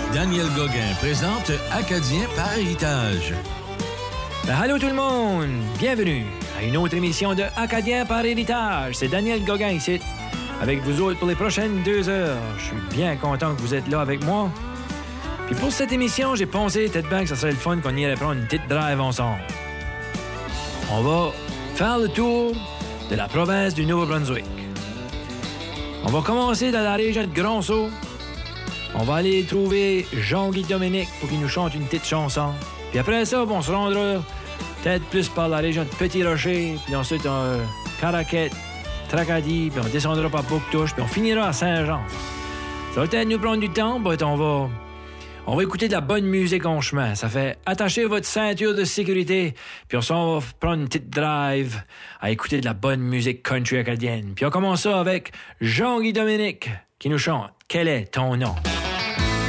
Daniel Gauguin présente Acadien par héritage. Allô tout le monde! Bienvenue à une autre émission de Acadien par héritage. C'est Daniel Gauguin ici, avec vous autres pour les prochaines 2 heures. Je suis bien content que vous êtes là avec moi. Puis pour cette émission, j'ai pensé peut-être bien que ça serait le fun qu'on irait prendre une petite drive ensemble. On va faire le tour de la province du Nouveau-Brunswick. On va commencer dans la région de Grand-Sault. On va aller trouver Jean-Guy Dominique pour qu'il nous chante une petite chanson. Puis après ça, on se rendra peut-être plus par la région de Petit-Rocher, puis ensuite Caraquette, Tracadie, puis on descendra par Bouctouche, puis on finira à Saint-Jean. Ça va peut-être nous prendre du temps, mais on va écouter de la bonne musique en chemin. Ça fait attacher votre ceinture de sécurité, puis on s'en va prendre une petite drive à écouter de la bonne musique country acadienne. Puis on commence ça avec Jean-Guy Dominique qui nous chante « Quel est ton nom? »